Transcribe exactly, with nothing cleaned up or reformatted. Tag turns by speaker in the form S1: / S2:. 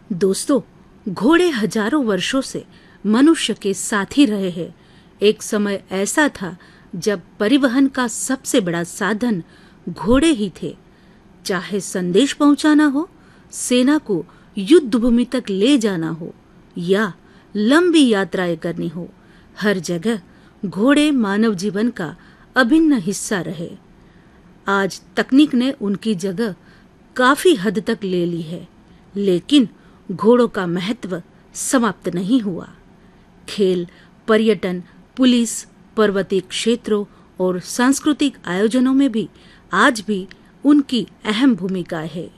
S1: दोस्तों, घोड़े हजारों वर्षों से मनुष्य के साथी रहे हैं। एक समय ऐसा था जब परिवहन का सबसे बड़ा साधन घोड़े ही थे। चाहे संदेश पहुंचाना हो, सेना को युद्ध भूमि तक ले जाना हो या लंबी यात्राएं करनी हो, हर जगह घोड़े मानव जीवन का अभिन्न हिस्सा रहे। आज तकनीक ने उनकी जगह काफी हद तक ले ली है, लेकिन घोड़ों का महत्व समाप्त नहीं हुआ। खेल, पर्यटन, पुलिस, पर्वतीय क्षेत्रों और सांस्कृतिक आयोजनों में भी आज भी उनकी अहम भूमिका है।